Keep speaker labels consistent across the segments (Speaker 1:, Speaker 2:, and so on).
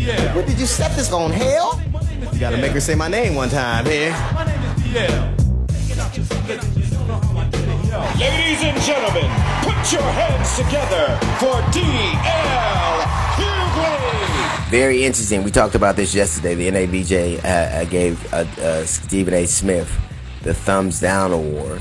Speaker 1: What did you set this on, hell? You gotta make her say my name one time here.
Speaker 2: My name is DL.
Speaker 3: Ladies and gentlemen, put your hands together for DL Hughley.
Speaker 4: Very interesting. We talked about this yesterday. The NABJ gave Stephen A. Smith the Thumbs Down Award.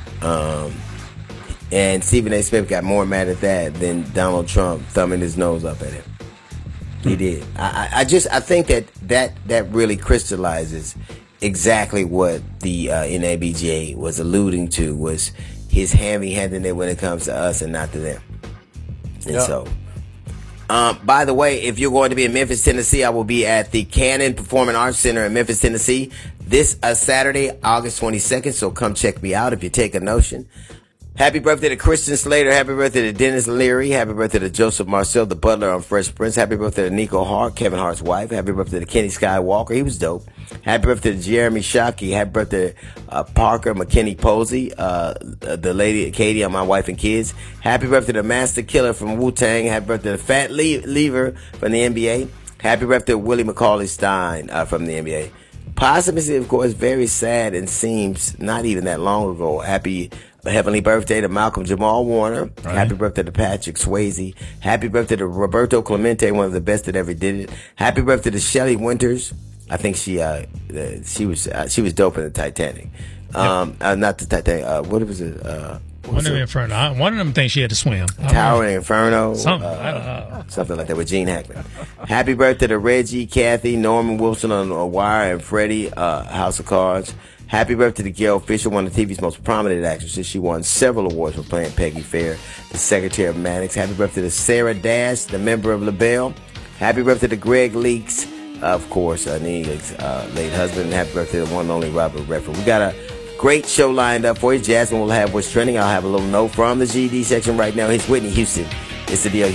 Speaker 4: And Stephen A. Smith got more mad at that than Donald Trump thumbing his nose up at him. He did. I think that really crystallizes exactly what the NABJ was alluding to, was his heavy-handedness when it comes to us and not to them. And so, by the way, if you're going to be in Memphis, Tennessee, I will be at the Cannon Performing Arts Center in Memphis, Tennessee this Saturday, August 22nd. So come check me out if you take a notion. Happy birthday to Christian Slater. Happy birthday to Dennis Leary. Happy birthday to Joseph Marcel, the butler on Fresh Prince. Happy birthday to Nico Hart, Kevin Hart's wife. Happy birthday to Kenny Skywalker. He was dope. Happy birthday to Jeremy Shockey. Happy birthday to Parker McKinney Posey, the lady Katie on My Wife and Kids. Happy birthday to Master Killer from Wu-Tang. Happy birthday to Fat Lever from the NBA. Happy birthday to Willie McCauley Stein from the NBA. Possibly, of course, very sad and seems not even that long ago. Happy heavenly birthday to Malcolm Jamal Warner. Right. Happy birthday to Patrick Swayze. Happy birthday to Roberto Clemente, one of the best that ever did it. Happy birthday to Shelley Winters. I think she was dope in the Titanic. Not the Titanic. What was it?
Speaker 5: One of them Inferno. One of them thinks she had to swim.
Speaker 4: Towering Inferno.
Speaker 5: Something. I don't know.
Speaker 4: Something like that with Gene Hackman. Happy birthday to Reggie, Kathy, Norman Wilson on The Wire, and Freddie, House of Cards. Happy birthday to Gail Fisher, one of TV's most prominent actresses. She won several awards for playing Peggy Fair, the Secretary of Mannix. Happy birthday to Sarah Dash, the member of LaBelle. Happy birthday to Greg Leaks, of course, Neel's late husband. And happy birthday to one and only Robert Redford. We got a great show lined up for you. Jasmine will have what's trending. I'll have a little note from the GD section right now. It's Whitney Houston. It's the deal.